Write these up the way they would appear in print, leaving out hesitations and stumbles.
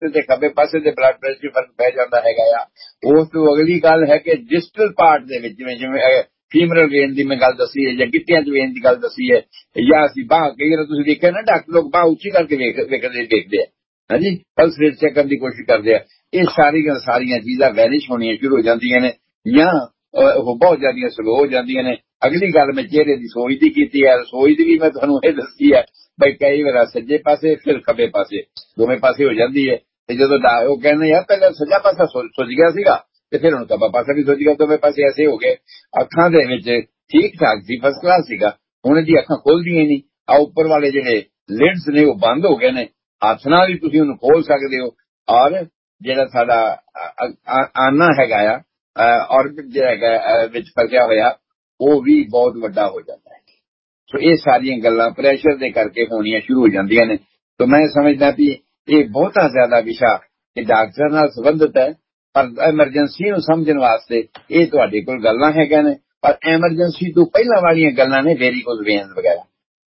ਤੇ ਖੱਬੇ ਪਾਸੇ ਦੇ ਬਲੱਡ ਪ੍ਰੈਸ਼ਰ ਫਰਕ ਪੈ ਜਾਂਦਾ ਹੈਗਾ ਆ। ਉਸ ਤੋਂ ਅਗਲੀ ਗੱਲ ਹੈ ਕਿ ਡਿਸਟਲ ਪਾਰਟ ਦੇ ਵਿੱਚ ਜਿਵੇਂ ਫੀਮਰਲ ਵੇਨ ਦੀ ਮੈਂ ਗੱਲ ਦੱਸੀ ਹੈ, ਜਾਂ ਗਿੱਟਿਆਂ 'ਚ ਵੇਨ ਦੀ ਗੱਲ ਦੱਸੀ ਹੈ, ਜਾਂ ਅਸੀਂ ਬਾਂਹ, ਕਈ ਵਾਰ ਤੁਸੀਂ ਦੇਖਿਆ ਨਾ ਡਾਕਟਰ ਲੋਕ ਬਾਂਹ ਉੱਚੀ ਕਰਕੇ ਦੇਖਦੇ ਆ, ਹਾਂਜੀ, ਪਲਸ ਰੇਟ ਚੈੱਕ ਕਰਨ ਦੀ ਕੋਸ਼ਿਸ਼ ਕਰਦੇ ਆ। ਇਹ ਸਾਰੀਆਂ ਚੀਜ਼ਾਂ ਵੈਨਿਸ਼ ਹੋਣੀਆਂ ਸ਼ੁਰੂ ਹੋ ਜਾਂਦੀਆਂ ਨੇ, ਜਾਂ ਉਹ ਬਹੁਤ ਜ਼ਿਆਦੀਆਂ ਸਲੋ ਹੋ ਜਾਂਦੀਆਂ ਨੇ। ਅਗਲੀ ਗੱਲ ਮੈਂ ਚਿਹਰੇ ਦੀ ਸੋਜ ਦੀ ਕੀਤੀ ਹੈ। ਸੋਜ ਦੀ ਵੀ ਮੈਂ ਤੁਹਾਨੂੰ ਇਹ ਦੱਸੀ ਹੈ ਬਈ ਕਈ ਵਾਰ ਸੱਜੇ ਪਾਸੇ ਫਿਰ ਖੱਬੇ ਪਾਸੇ ਦੋਵੇਂ ਪਾਸੇ ਹੋ ਜਾਂਦੀ ਹੈ। ਤੇ ਜਦੋਂ ਉਹ ਕਹਿੰਦੇ ਯਾਰ ਪਹਿਲਾਂ ਸੱਜਾ ਪਾਸਾ ਸੁੱਜ ਗਿਆ ਸੀਗਾ ਤੇ ਫਿਰ ਹੁਣ ਖੱਬਾ ਪਾਸਾ ਵੀ ਸੁੱਜ ਗਿਆ, ਦੋਵੇਂ ਪਾਸੇ ਐਸੇ ਹੋ ਗਏ। ਅੱਖਾਂ ਦੇ ਵਿੱਚ ਠੀਕ ਠਾਕ ਸੀ, ਫਸਟ ਕਲਾਸ ਸੀਗਾ, ਹੁਣ ਇਹਦੀ ਅੱਖਾਂ ਖੋਲਦੀਆਂ ਹੀ ਨਹੀਂ। ਆ ਉੱਪਰ ਵਾਲੇ ਜਿਹੜੇ ਲਿਡਸ ਨੇ ਉਹ ਬੰਦ ਹੋ ਗਏ ਨੇ, ਹੱਥ ਨਾਲ ਹੀ ਤੁਸੀਂ ਉਹਨੂੰ ਖੋਲ ਸਕਦੇ ਹੋ। ਔਰ ਜਿਹੜਾ ਸਾਡਾ ਆਨਾ ਹੈਗਾ ਆ, ਔਰਬਿਟ ਜਿਹੜਾ ਹੈਗਾ ਵਿੱਚ ਫਸਿਆ ਹੋਇਆ, ਉਹ ਵੀ ਬਹੁਤ ਵੱਡਾ ਹੋ ਜਾਂਦਾ ਹੈ। ਸੋ ਇਹ ਸਾਰੀਆਂ ਗੱਲਾਂ ਪ੍ਰੈਸ਼ਰ ਦੇ ਕਰਕੇ ਹੋਣੀਆਂ ਸ਼ੁਰੂ ਹੋ ਜਾਂਦੀਆਂ ਨੇ। ਤਾਂ ਮੈਂ ਸਮਝਦਾ ਵੀ ਇਹ ਬਹੁਤਾ ਜ਼ਿਆਦਾ ਵਿਸ਼ਾ ਇਹ ਡਾਕਟਰ ਨਾਲ ਸੰਬੰਧਿਤ ਹੈ, ਪਰ ਐਮਰਜੈਂਸੀ ਨੂੰ ਸਮਝਣ ਵਾਸਤੇ ਇਹ ਤੁਹਾਡੇ ਕੋਲ ਗੱਲਾਂ ਹੈਗੀਆਂ ਨੇ। ਪਰ ਐਮਰਜੈਂਸੀ ਤੋਂ ਪਹਿਲਾਂ ਵਾਲੀਆਂ ਗੱਲਾਂ ਨੇ, ਵੈਰੀਕੋਜ਼ ਵੇਨਸ ਵਗੈਰਾ,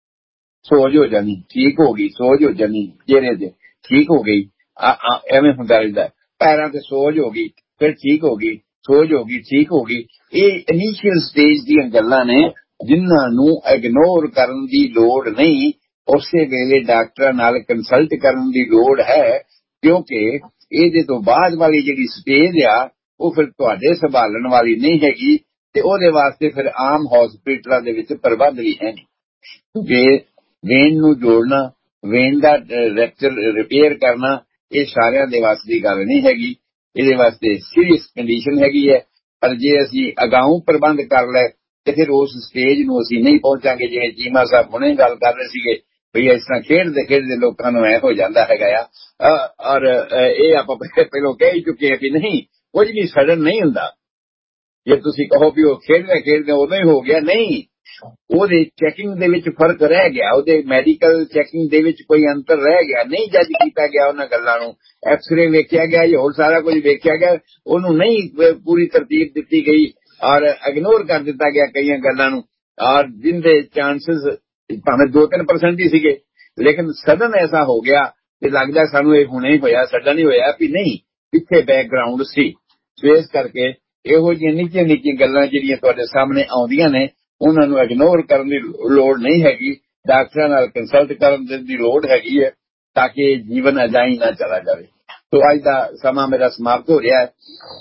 ਸੋਜ ਹੋ ਜਾਣੀ ਠੀਕ ਹੋ ਗਈ, ਸੋਜ ਹੋ ਜਾਣੀ ਚਿਹਰੇ ਤੇ ਠੀਕ ਹੋ ਗਈ, ਐਵੇਂ ਹੁੰਦਾ ਰਹਿੰਦਾ। ਪੈਰਾਂ ਤੇ ਸੋਜ ਹੋ ਗਈ, ਫਿਰ ਠੀਕ ਹੋ ਗਈ, ਸੋਜ ਹੋ ਗਈ, ਠੀਕ ਹੋ ਗਈ। ਇਹ ਇਨੀਸ਼ੀਅਲ ਸਟੇਜ ਦੀਆਂ ਗੱਲਾਂ ਨੇ ਜਿਨ੍ਹਾਂ ਨੂੰ ਇਗਨੋਰ ਕਰਨ ਦੀ ਲੋੜ ਨਹੀਂ, ਉਸੇ ਵੇਲੇ ਡਾਕਟਰਾਂ ਨਾਲ ਕੰਸਲਟ ਕਰਨ ਦੀ ਲੋੜ ਹੈ, ਕਿਉਂਕਿ ਇਹਦੇ ਤੋਂ ਬਾਅਦ ਵਾਲੀ ਜਿਹੜੀ ਸਟੇਜ ਆ ਉਹ ਫਿਰ ਤੁਹਾਡੇ ਸੰਭਾਲਣ ਵਾਲੀ ਨਹੀਂ ਹੈਗੀ, ਤੇ ਉਹਦੇ ਵਾਸਤੇ ਫਿਰ ਆਮ ਹਸਪੀਟਲਾਂ ਦੇ ਵਿੱਚ ਪ੍ਰਬੰਧ ਵੀ ਹੈ ਨਹੀਂ। ਕਿਉਂਕਿ ਵੇਨ ਨੂੰ ਜੋੜਨਾ, ਵੇਨ ਦਾ ਰੈਪਚਰ ਰਿਪੇਅਰ ਕਰਨਾ, ਇਹ ਸਾਰਿਆਂ ਦੇ ਵਾਸਤੇ ਦੀ ਗੱਲ ਨਹੀਂ ਹੈਗੀ। ਇਹਦੇ ਵਾਸਤੇ ਸੀਰੀਅਸ ਕੰਡੀਸ਼ਨ ਹੈਗੀ ਹੈ। ਪਰ ਜੇ ਅਸੀਂ ਅਗਾਊਂ ਪ੍ਰਬੰਧ ਕਰ ਲੈ ਤੇ ਫਿਰ ਉਸ ਸਟੇਜ ਨੂੰ ਅਸੀਂ ਨਹੀਂ ਪਹੁੰਚਾਂਗੇ। ਜਿਵੇਂ ਚੀਮਾ ਸਾਹਿਬ ਹੁਣੇ ਗੱਲ ਕਰ ਰਹੇ ਸੀਗੇ ਵੀ ਇਸ ਤਰ੍ਹਾਂ ਖੇਡਦੇ ਖੇਡਦੇ ਲੋਕਾਂ ਨੂੰ ਐ ਹੋ ਜਾਂਦਾ ਹੈਗਾ ਆ। ਔਰ ਇਹ ਆਪਾਂ ਪਹਿਲਾਂ ਕਹਿ ਹੀ ਚੁੱਕੇ ਵੀ ਨਹੀਂ, ਕੁਝ ਵੀ ਸਡਨ ਨਹੀਂ ਹੁੰਦਾ। ਜੇ ਤੁਸੀਂ ਕਹੋ ਵੀ ਉਹ ਖੇਡਦੇ ਖੇਡਦੇ ਉਦੋਂ ਹੀ ਹੋ ਗਿਆ, ਨਹੀਂ, ਉਹਦੇ ਚੈਕਿੰਗ ਦੇ ਵਿੱਚ ਫਰਕ ਰਹਿ ਗਿਆ, ਉਹਦੇ ਮੈਡੀਕਲ ਚੈਕਿੰਗ ਦੇ ਵਿੱਚ ਕੋਈ ਅੰਤਰ ਰਹਿ ਗਿਆ, ਨਹੀਂ ਜੱਜ ਕੀਤਾ ਗਿਆ ਉਹਨਾਂ ਗੱਲਾਂ ਨੂੰ। ਐਕਸਰੇ ਵੇਖਿਆ ਗਿਆ, ਹੋਰ ਸਾਰਾ ਕੁਝ ਵੇਖਿਆ ਗਿਆ, ਉਹਨੂੰ ਨਹੀਂ ਪੂਰੀ ਤਰਤੀਬ ਦਿੱਤੀ ਗਈ ਔਰ ਇਗਨੋਰ ਕਰ ਦਿੱਤਾ ਗਿਆ ਕਈਆਂ ਗੱਲਾਂ ਨੂੰ। ਔਰ ਜਿੰਦੇ ਚਾਂਸਸ ਭਾਵੇਂ 2-3% ਹੀ ਸੀਗੇ, ਲੇਕਿਨ ਸਡਨ ਐਸਾ ਹੋ ਗਿਆ ਤੇ ਲੱਗਦਾ ਸਾਨੂੰ ਇਹ ਹੁਣੇ ਹੀ ਹੋਇਆ, ਸਡਨ ਹੀ ਹੋਇਆ ਵੀ ਨਹੀਂ, ਪਿੱਛੇ ਬੈਕਗਰਾਉਂਡ ਸੀ। ਸੋ ਇਸ ਕਰਕੇ ਇਹੋ ਜਿਹੀਆਂ ਨਿੱਕੀਆਂ ਗੱਲਾਂ ਜਿਹੜੀਆਂ ਤੁਹਾਡੇ ਸਾਹਮਣੇ ਆਉਂਦੀਆਂ ਨੇ, ਉਹਨਾਂ ਨੂੰ ਇਗਨੋਰ ਕਰਨ ਦੀ ਲੋੜ ਨਹੀਂ ਹੈਗੀ। ਡਾਕਟਰਾਂ ਨਾਲ ਕੰਸਲਟ ਕਰਨ ਦੀ ਲੋੜ ਹੈਗੀ ਹੈ ਤਾਂ ਕਿ ਜੀਵਨ ਅਜਾਈ ਨਾ ਚਲਾ ਜਾਵੇ। ਸੋ ਅੱਜ ਦਾ ਸਮਾਂ ਮੇਰਾ ਸਮਾਪਤ ਹੋ ਰਿਹਾ ਹੈ।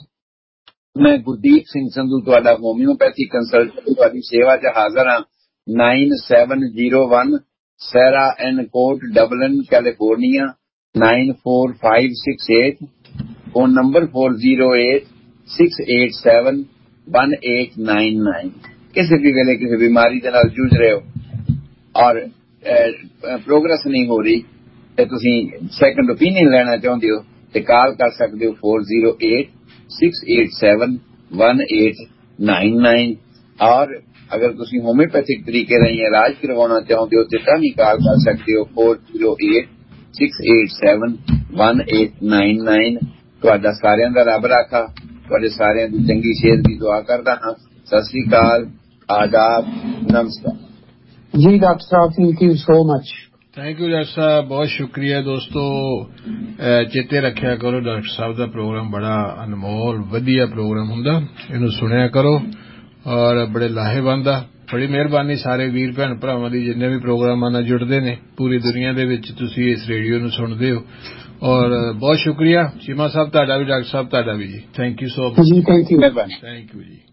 ਮੈਂ ਗੁਰਦੀਪ ਸਿੰਘ ਸੰਧੂ, ਤੁਹਾਡਾ ਹੋਮਿਓਪੈਥੀ ਕੰਸਲਟੈਂਟ, ਤੁਹਾਡੀ ਸੇਵਾ 'ਚ ਹਾਜ਼ਰ ਹਾਂ। 9701 ਸੈਰਾ ਐਨ ਕੋਟ, ਡਬਲਿਨ, ਕੈਲੀਫੋਰਨੀਆ 94568। Phone number 4086871899। ਕਿਸੇ ਵੀ ਵੇਲੇ ਕਿਸੇ ਬਿਮਾਰੀ ਦੇ ਨਾਲ ਜੂਝ ਰਹੇ ਹੋ ਔਰ ਪ੍ਰੋਗਰੈਸ ਨਹੀਂ ਹੋ ਰਹੀ ਤੇ ਤੁਸੀਂ ਸੈਕੰਡ ਓਪੀਨੀਅਨ ਲੈਣਾ ਚਾਹੁੰਦੇ ਹੋ ਤੇ ਕਾਲ ਕਰ ਸਕਦੇ ਹੋ 4086871899। ਔਰ ਅਗਰ ਤੁਸੀਂ ਹੋਮਿਓਪੈਥਿਕ ਤਰੀਕੇ ਰਾਹੀਂ ਇਲਾਜ ਕਰਵਾਉਣਾ ਚਾਹੁੰਦੇ ਹੋ ਤੇ ਤਾਂ ਵੀ ਕਾਲ ਕਰ ਸਕਦੇ ਹੋ 4086871899। ਤੁਹਾਡਾ ਸਾਰਿਆਂ ਦਾ ਰੱਬ ਰਾਖਾ, ਤੁਹਾਡੇ ਸਾਰਿਆਂ ਦੀ ਚੰਗੀ ਸਿਹਤ ਦੀ ਦੁਆ ਕਰਦਾ ਹਾਂ। ਸਤਿ ਸ੍ਰੀ ਅਕਾਲ, ਆਦਾਬ, ਨਮਸਕਾਰ ਜੀ। Doctor Sahib, thank you so much. Thank you doctor ਸਾਹਿਬ, ਬਹੁਤ ਸ਼ੁਕਰੀਆ। ਦੋਸਤੋ, ਚੇਤੇ ਰੱਖਿਆ ਕਰੋ ਡਾਕਟਰ ਸਾਹਿਬ ਦਾ ਪ੍ਰੋਗਰਾਮ ਬੜਾ ਅਨਮੋਲ ਵਧੀਆ ਪ੍ਰੋਗਰਾਮ ਹੁੰਦਾ, ਇਹਨੂੰ ਸੁਣਿਆ ਕਰੋ ਔਰ ਬੜੇ ਲਾਹੇਵੰਦ ਆ। ਬੜੀ ਮਿਹਰਬਾਨੀ ਸਾਰੇ ਵੀਰ ਭੈਣ ਭਰਾਵਾਂ ਦੀ ਜਿੰਨੇ ਵੀ ਪ੍ਰੋਗਰਾਮਾਂ ਨਾਲ ਜੁੜਦੇ ਨੇ ਪੂਰੀ ਦੁਨੀਆ ਦੇ ਵਿੱਚ, ਤੁਸੀਂ ਇਸ ਰੇਡੀਓ ਨੂੰ ਸੁਣਦੇ ਹੋ। ਔਰ ਬਹੁਤ ਸ਼ੁਕਰੀਆ ਚੀਮਾ ਸਾਹਿਬ ਤੁਹਾਡਾ ਵੀ, ਡਾਕਟਰ ਸਾਹਿਬ ਤੁਹਾਡਾ ਵੀ ਜੀ। ਥੈਂਕ ਯੂ ਸੋ ਮਚ ਜੀ। ਥੈਂਕ ਯੂ ਜੀ।